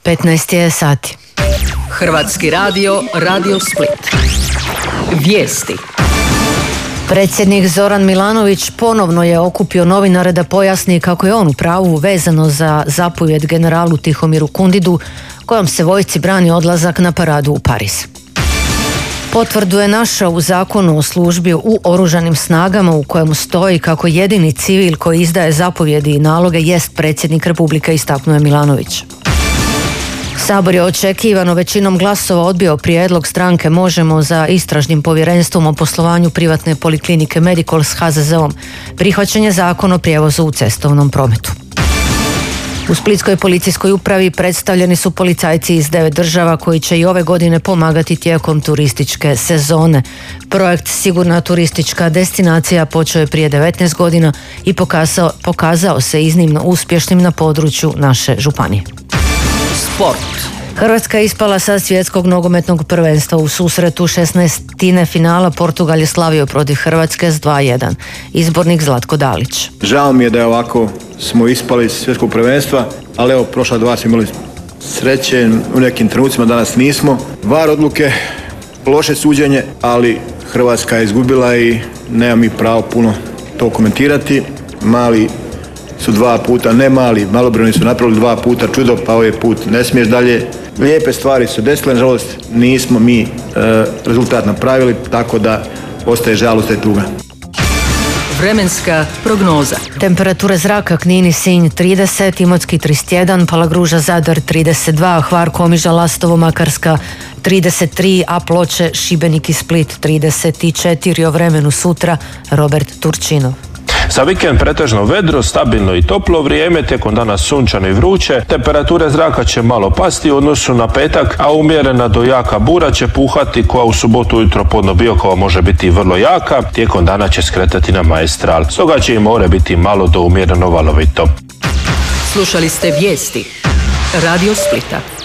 15 je sati. Hrvatski radio, Radio Split. Vijesti. Predsjednik Zoran Milanović ponovno je okupio novinare da pojasni kako je on u pravu vezano za zapovjed generalu Tihomiru Kundidu, kojom se vojsci brani odlazak na paradu u Pariz. Potvrdu je našao u zakonu o službi u oružanim snagama u kojemu stoji kako jedini civil koji izdaje zapovjedi i naloge jest predsjednik Republike, istaknuo je Milanović. Sabor je očekivano većinom glasova odbio prijedlog stranke Možemo za istražnim povjerenstvom o poslovanju privatne poliklinike Medikol s HZZO-om. Prihvaćen je zakon o prijevozu u cestovnom prometu. U Splitskoj policijskoj upravi predstavljeni su policajci iz 9 država koji će i ove godine pomagati tijekom turističke sezone. Projekt Sigurna turistička destinacija počeo je prije 19 godina i pokazao se iznimno uspješnim na području naše županije. Sport. Hrvatska je ispala sa svjetskog nogometnog prvenstva. U susretu 16. finala Portugal je slavio protiv Hrvatske s 2:1. Izbornik Zlatko Dalić. Žao mi je da je ovako smo ispali iz svjetskog prvenstva, ali evo prošla 2 smo imali sreće, u nekim trenucima danas nismo. VAR odluke, loše suđenje, ali Hrvatska je izgubila i nema mi pravo puno to komentirati. Mali su 2 puta, ne mali, malobrojni su napravili 2 puta čudo, pa ovaj put ne smiješ dalje. Lijepe stvari su desile, nažalost nismo mi rezultat napravili, tako da ostaje žalost i tuga. Vremenska prognoza. Temperature zraka Knin i Sinj 30, Imotski 31, Palagruža Zadar 32, Hvar Komiža Lastovo Makarska 33, a Ploče Šibenik i Split 34. O vremenu sutra Robert Turčinov. Za vikend pretežno vedro, stabilno i toplo vrijeme, tijekom dana sunčano i vruće, temperature zraka će malo pasti u odnosu na petak, a umjerena do jaka bura će puhati koja u subotu ujutro podno Biokova može biti vrlo jaka, tijekom dana će skretati na Maestral, stoga će i more biti malo do umjereno valovito. Slušali ste vijesti Radio Splita.